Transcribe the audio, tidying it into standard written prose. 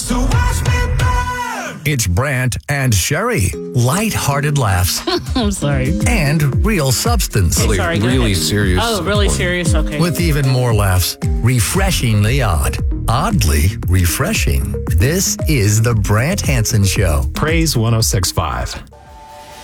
So watch me burn. It's Brant and Sherry. Light-hearted laughs I'm sorry. and real substance. Hey, sorry, go really ahead. serious. Oh, really serious? Okay. With even more laughs. Refreshingly odd. Oddly refreshing. This is the Brant Hansen Show. Praise 106.5.